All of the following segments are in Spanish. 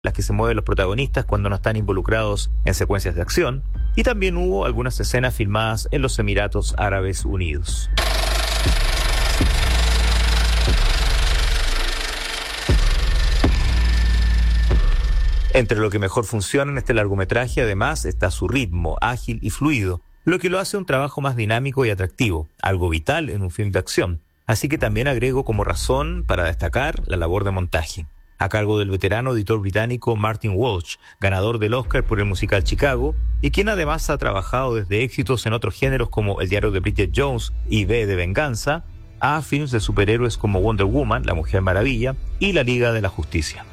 las que se mueven los protagonistas cuando no están involucrados en secuencias de acción, y también hubo algunas escenas filmadas en los Emiratos Árabes Unidos. Entre lo que mejor funciona en este largometraje, además, está su ritmo, ágil y fluido, lo que lo hace un trabajo más dinámico y atractivo, algo vital en un film de acción. Así que también agrego como razón para destacar la labor de montaje, a cargo del veterano editor británico Martin Walsh, ganador del Oscar por el musical Chicago, y quien además ha trabajado desde éxitos en otros géneros como El diario de Bridget Jones y V de Venganza, a films de superhéroes como Wonder Woman, La Mujer Maravilla y La Liga de la Justicia.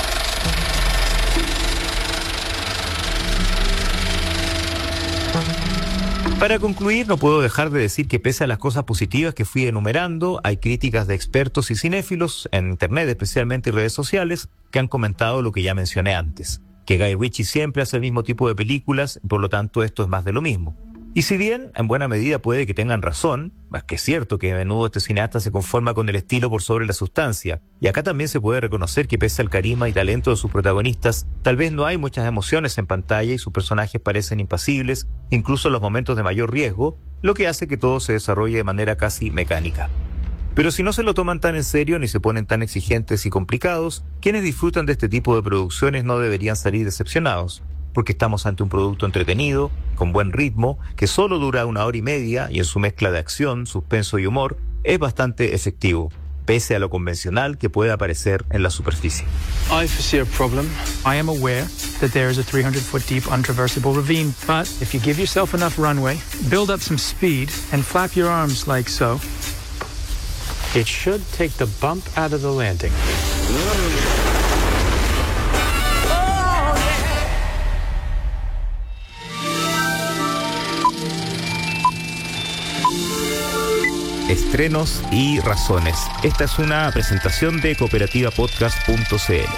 Para concluir, no puedo dejar de decir que pese a las cosas positivas que fui enumerando, hay críticas de expertos y cinéfilos, en internet especialmente y redes sociales, que han comentado lo que ya mencioné antes, que Guy Ritchie siempre hace el mismo tipo de películas, por lo tanto esto es más de lo mismo. Y si bien en buena medida puede que tengan razón, es que es cierto que a menudo este cineasta se conforma con el estilo por sobre la sustancia, y acá también se puede reconocer que pese al carisma y talento de sus protagonistas, tal vez no hay muchas emociones en pantalla y sus personajes parecen impasibles, incluso en los momentos de mayor riesgo, lo que hace que todo se desarrolle de manera casi mecánica. Pero si no se lo toman tan en serio ni se ponen tan exigentes y complicados, quienes disfrutan de este tipo de producciones no deberían salir decepcionados, porque estamos ante un producto entretenido, con buen ritmo, que solo dura 1 hora y media y en su mezcla de acción, suspenso y humor es bastante efectivo, pese a lo convencional que pueda parecer en la superficie. I foresee a problem. I am aware that there is a 300-foot deep untraversable ravine, but if you give yourself enough runway, build up some speed, and flap your arms like so, it should take the bump out of the landing. Estrenos y razones. Esta es una presentación de cooperativapodcast.cl.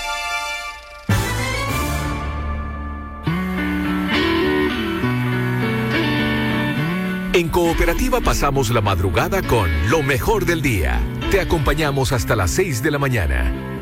En Cooperativa pasamos la madrugada con lo mejor del día. Te acompañamos hasta las 6 de la mañana.